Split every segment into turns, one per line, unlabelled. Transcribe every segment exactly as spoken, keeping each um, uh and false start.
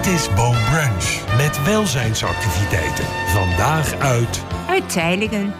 Dit is Boom Brunch met welzijnsactiviteiten. Vandaag uit...
uit Teylingen.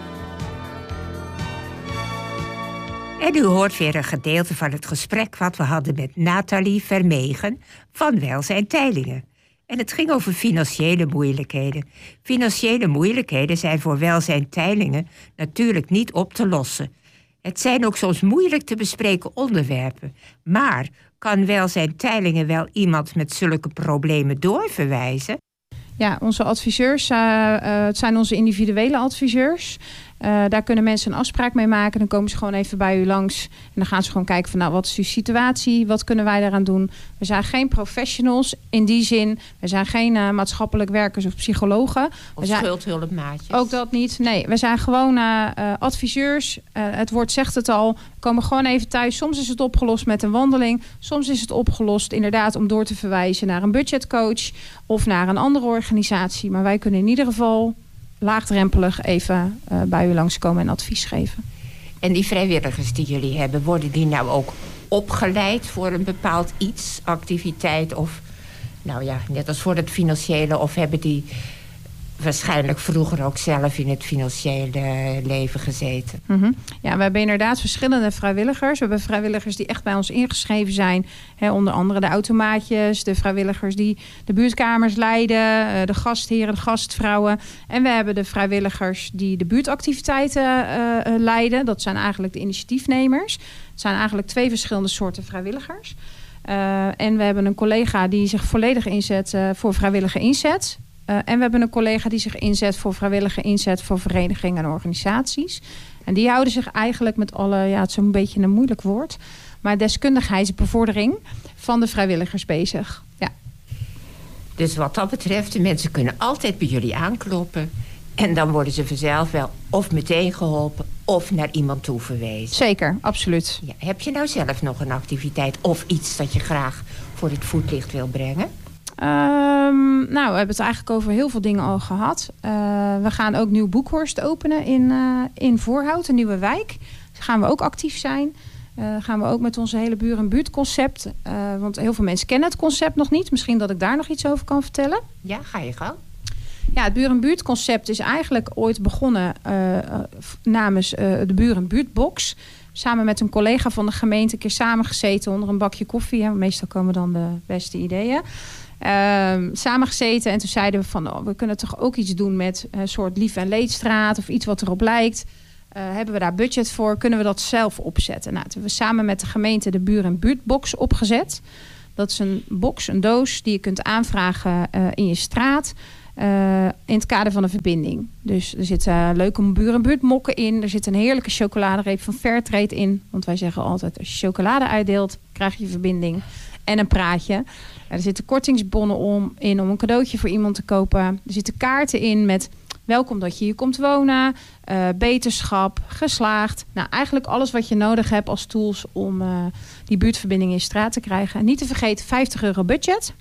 En u hoort weer een gedeelte van het gesprek wat we hadden met Nathalie Vermegen van Welzijn Teylingen. En het ging over financiële moeilijkheden. Financiële moeilijkheden zijn voor Welzijn Teylingen natuurlijk niet op te lossen. Het zijn ook soms moeilijk te bespreken onderwerpen. Maar kan Welzijn Teylingen wel iemand met zulke problemen doorverwijzen?
Ja, onze adviseurs, uh, uh, het zijn onze individuele adviseurs. Uh, daar kunnen mensen een afspraak mee maken. Dan komen ze gewoon even bij u langs. En dan gaan ze gewoon kijken van, nou, wat is uw situatie? Wat kunnen wij daaraan doen? We zijn geen professionals in die zin. We zijn geen uh, maatschappelijk werkers of psychologen.
Of
we zijn
schuldhulpmaatjes.
Ook dat niet. Nee, we zijn gewoon uh, uh, adviseurs. Uh, het woord zegt het al. We komen gewoon even thuis. Soms is het opgelost met een wandeling. Soms is het opgelost inderdaad om door te verwijzen naar een budgetcoach of naar een andere organisatie. Maar wij kunnen in ieder geval laagdrempelig even uh, bij u langskomen en advies geven.
En die vrijwilligers die jullie hebben, worden die nou ook opgeleid voor een bepaald iets, activiteit of, nou ja, net als voor het financiële, of hebben die waarschijnlijk vroeger ook zelf in het financiële leven gezeten?
Mm-hmm. Ja, we hebben inderdaad verschillende vrijwilligers. We hebben vrijwilligers die echt bij ons ingeschreven zijn. Hè, onder andere de automaatjes, de vrijwilligers die de buurtkamers leiden, de gastheren, de gastvrouwen. En we hebben de vrijwilligers die de buurtactiviteiten uh, leiden. Dat zijn eigenlijk de initiatiefnemers. Het zijn eigenlijk twee verschillende soorten vrijwilligers. Uh, en we hebben een collega die zich volledig inzet uh, voor vrijwillige inzet. Uh, en we hebben een collega die zich inzet voor vrijwillige inzet voor verenigingen en organisaties. En die houden zich eigenlijk met alle, ja, het is een beetje een moeilijk woord, maar deskundigheidsbevordering van de vrijwilligers bezig. Ja.
Dus wat dat betreft, de mensen kunnen altijd bij jullie aankloppen. En dan worden ze vanzelf wel of meteen geholpen of naar iemand toe verwezen.
Zeker, absoluut.
Ja, heb je nou zelf nog een activiteit of iets dat je graag voor het voetlicht wil brengen?
Um, nou, we hebben het eigenlijk over heel veel dingen al gehad. Uh, we gaan ook Nieuw Boekhorst openen in, uh, in Voorhout, een nieuwe wijk. Daar gaan we ook actief zijn. Uh, gaan we ook met onze hele buur- en buurtconcept. Uh, want heel veel mensen kennen het concept nog niet. Misschien dat ik daar nog iets over kan vertellen.
Ja, ga je gang.
Ja, het buur- en buurtconcept is eigenlijk ooit begonnen uh, uh, namens uh, de buur- en buurtbox. Samen met een collega van de gemeente een keer samengezeten onder een bakje koffie. Hè. Meestal komen dan de beste ideeën. Uh, samengezeten en toen zeiden we van, oh, we kunnen toch ook iets doen met een soort lief- en leedstraat of iets wat erop lijkt. Uh, hebben we daar budget voor? Kunnen we dat zelf opzetten? Nou, toen hebben we samen met de gemeente de buur- en buurtbox opgezet. Dat is een box, een doos die je kunt aanvragen uh, in je straat. Uh, in het kader van een verbinding. Dus er zitten leuke buur- en buurtmokken in. Er zit een heerlijke chocoladereep van Fairtrade in. Want wij zeggen altijd, als je chocolade uitdeelt, krijg je verbinding en een praatje. Er zitten kortingsbonnen om, in om een cadeautje voor iemand te kopen. Er zitten kaarten in met welkom dat je hier komt wonen, uh, beterschap, geslaagd. Nou, eigenlijk alles wat je nodig hebt als tools om uh, die buurtverbinding in je straat te krijgen. En niet te vergeten, vijftig euro budget.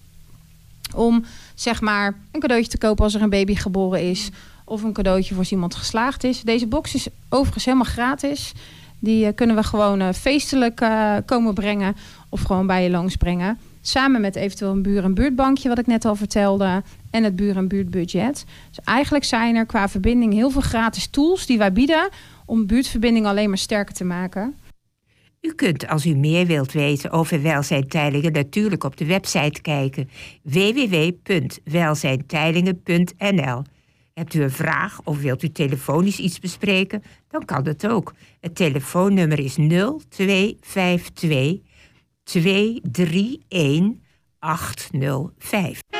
Om zeg maar een cadeautje te kopen als er een baby geboren is. Of een cadeautje voor als iemand geslaagd is. Deze box is overigens helemaal gratis. Die uh, kunnen we gewoon uh, feestelijk uh, komen brengen. Of gewoon bij je langs brengen. Samen met eventueel een buur- en buurtbankje, wat ik net al vertelde. En het buur- en buurtbudget. Dus eigenlijk zijn er qua verbinding heel veel gratis tools die wij bieden om buurtverbinding alleen maar sterker te maken.
U kunt, als u meer wilt weten over Welzijn Teylingen, natuurlijk op de website kijken. w w w punt welzijnteylingen punt n l. Hebt u een vraag of wilt u telefonisch iets bespreken? Dan kan dat ook. Het telefoonnummer is nul twee vijf twee twee drie een acht nul vijf.